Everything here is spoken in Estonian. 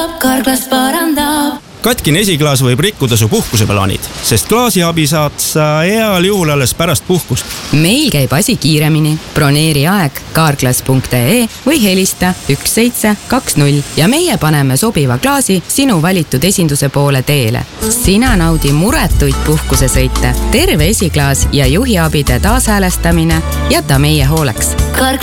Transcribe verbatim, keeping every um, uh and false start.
Carglass parandab. Katkine esiklaas võib rikkuda su puhkuseplaanid, sest klaasiabi saad sa heal juhul alles pärast puhkust. Meil käib asi kiiremini. Broneeri aeg carglass punkt ee või helista üks seitse kaks null ja meie paneme sobiva klaasi sinu valitud esinduse poole teele. Sina naudi muretuid puhkusesõite. Terve esiklaas ja juhiabide taashäälestamine jäta meie hooleks.